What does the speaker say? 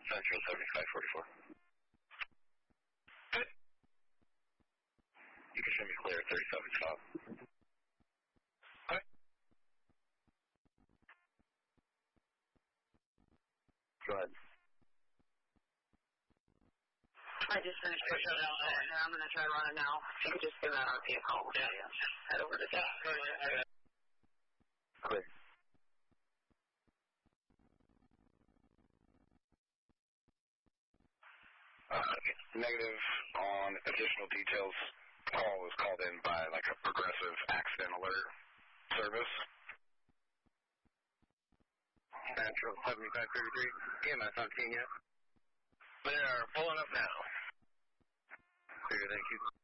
Central 7544. Good. You can show me clear 37 south. Okay. Go ahead. I just finished pushing it out there, and I'm going to try running now. If you could just give that RP a call. Yeah. Head over to that. Clear. Negative on additional details. Call was called in by like a progressive accident alert service. Central 7533. EMS on scene yet? They are pulling up now. Clear, thank you.